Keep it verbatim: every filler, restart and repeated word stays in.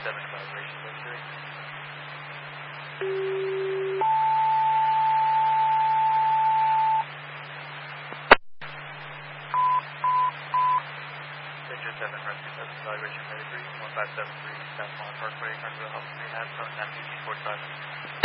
seven evaluation history. Danger seven, rescue seven, evaluation history, one five seven three, South Mall Parkway, Carnival Health Rehab, phone nine fifteen forty-five.